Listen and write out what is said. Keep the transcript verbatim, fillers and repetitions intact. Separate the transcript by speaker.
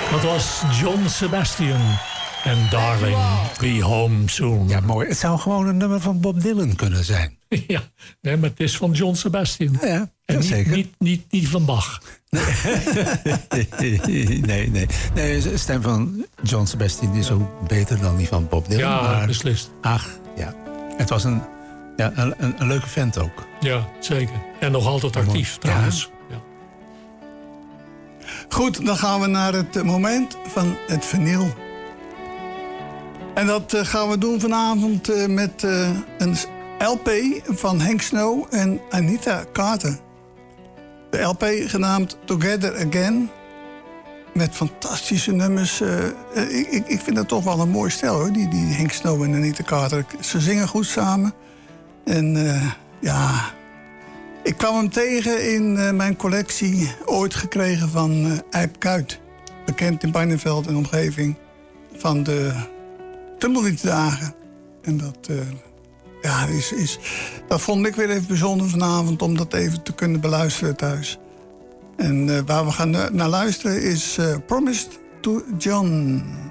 Speaker 1: Dat was John Sebastian. En Darling, Be Home Soon.
Speaker 2: Ja, mooi. Het zou gewoon een nummer van Bob Dylan kunnen zijn.
Speaker 1: Ja, nee, maar het is van John Sebastian.
Speaker 2: Ja, ja,
Speaker 1: en niet,
Speaker 2: zeker.
Speaker 1: Niet, niet, niet van Bach.
Speaker 2: Nee. nee, nee. Nee, de stem van John Sebastian is ook beter dan die van Bob Dylan.
Speaker 1: Ja,
Speaker 2: maar,
Speaker 1: beslist.
Speaker 2: Ach, ja. Het was een, ja, een, een, een leuke vent ook.
Speaker 1: Ja, zeker. En nog altijd actief,
Speaker 2: Ja.
Speaker 1: trouwens. Ja.
Speaker 3: Goed, dan gaan we naar het moment van het vinyl. En dat uh, gaan we doen vanavond uh, met uh, een L P van Hank Snow en Anita Carter. De L P genaamd Together Again. Met fantastische nummers. Uh, ik, ik, ik vind dat toch wel een mooi stel, hoor. Die, die Hank Snow en Anita Carter. Ze zingen goed samen. En uh, ja... Ik kwam hem tegen in uh, mijn collectie. Ooit gekregen van uh, Eip Kuyt. Bekend in Barneveld en omgeving. Van de Tumbleweed-dagen. En dat... Uh, Ja, is, is, dat vond ik weer even bijzonder vanavond om dat even te kunnen beluisteren thuis. En uh, waar we gaan naar luisteren is uh, Promised to John.